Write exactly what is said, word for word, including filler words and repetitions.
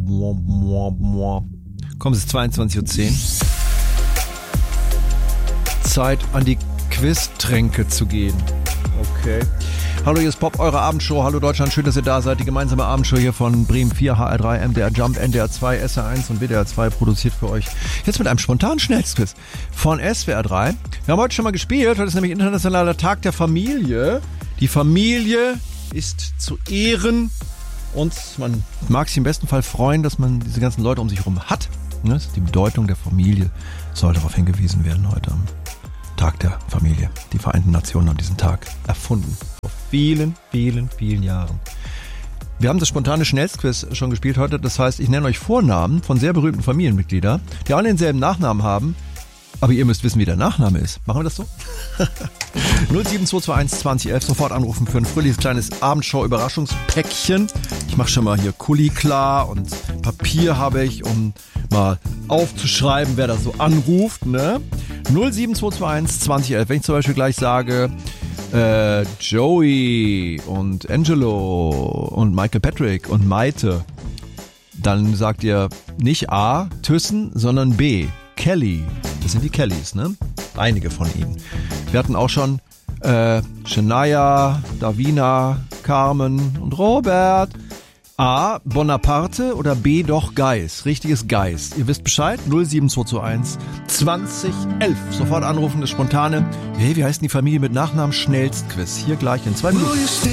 Komm, es ist zweiundzwanzig Uhr zehn. Zeit, an die Quiz-Tränke zu gehen. Okay. Hallo, hier ist Pop, eure Abendshow. Hallo Deutschland, schön, dass ihr da seid. Die gemeinsame Abendshow hier von Bremen vier, H R drei, M D R Jump, N D R zwei, S R eins und W D R zwei produziert für euch. Jetzt mit einem spontanen Schnellsquiz von S W R drei. Wir haben heute schon mal gespielt. Heute ist nämlich Internationaler Tag der Familie. Die Familie ist zu Ehren und man mag sich im besten Fall freuen, dass man diese ganzen Leute um sich herum hat. Die Bedeutung der Familie soll darauf hingewiesen werden heute am Tag der Familie. Die Vereinten Nationen haben diesen Tag erfunden. Vor vielen, vielen, vielen Jahren. Wir haben das spontane Schnellsquiz schon gespielt heute. Das heißt, ich nenne euch Vornamen von sehr berühmten Familienmitgliedern, die alle denselben Nachnamen haben. Aber ihr müsst wissen, wie der Nachname ist. Machen wir das so? null sieben zwei zwei eins zwanzig elf. Sofort anrufen für ein fröhliches kleines Abendshow-Überraschungspäckchen. Ich mache schon mal hier Kuli klar und Papier habe ich, um mal aufzuschreiben, wer da so anruft. Ne? null sieben zwei zwei eins zwanzig elf. Wenn ich zum Beispiel gleich sage, äh, Joey und Angelo und Michael Patrick und Maite, dann sagt ihr nicht A, Thyssen, sondern B, Kelly. Das sind die Kellys, ne? Einige von ihnen. Wir hatten auch schon äh, Shania, Davina, Carmen und Robert. A, Bonaparte oder B, doch Geis. Richtiges Geis. Ihr wisst Bescheid? null sieben zwei zwei eins zwanzig elf. Sofort anrufen, das spontane. Hey, wie heißt denn die Familie mit Nachnamen? Schnellstquiz. Hier gleich in zwei Minuten.